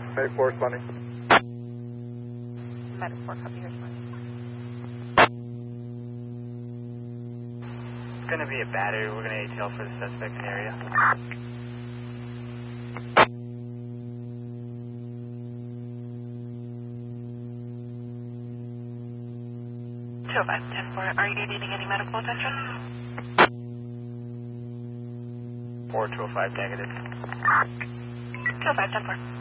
Medic 4 responding. Medic 4, copy your response. It's going to be a battery. We're going to ATL for the suspect in the area. 205-10-4, are you needing any medical attention? 4205 negative. 205-10-4.